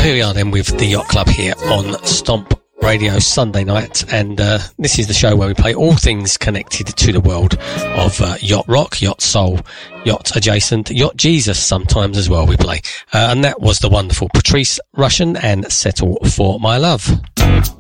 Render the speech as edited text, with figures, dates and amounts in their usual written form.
here we are then with the Yacht Club here on Stomp Radio Sunday night, and this is the show where we play all things connected to the world of yacht rock, yacht soul, yacht adjacent, yacht Jesus sometimes as well we play. And that was the wonderful Patrice Rushen and Settle for My Love.